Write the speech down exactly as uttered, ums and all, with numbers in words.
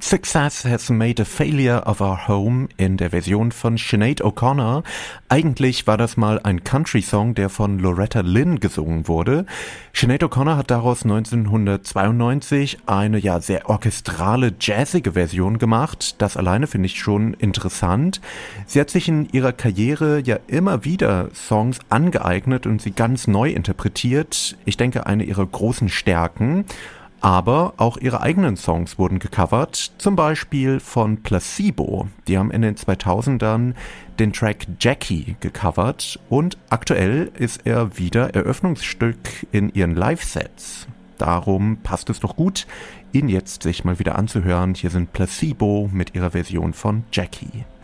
Success has made a failure of our home in der Version von Sinead O'Connor. Eigentlich war das mal ein Country-Song, der von Loretta Lynn gesungen wurde. Sinead O'Connor hat daraus neunzehnhundertzweiundneunzig eine ja sehr orchestrale, jazzige Version gemacht. Das alleine finde ich schon interessant. Sie hat sich in ihrer Karriere ja immer wieder Songs angeeignet und sie ganz neu interpretiert. Ich denke, eine ihrer großen Stärken. Aber auch ihre eigenen Songs wurden gecovert, zum Beispiel von Placebo. Die haben in den zweitausendern den Track Jackie gecovert und aktuell ist er wieder Eröffnungsstück in ihren Live-Sets. Darum passt es doch gut, ihn jetzt sich mal wieder anzuhören. Hier sind Placebo mit ihrer Version von Jackie.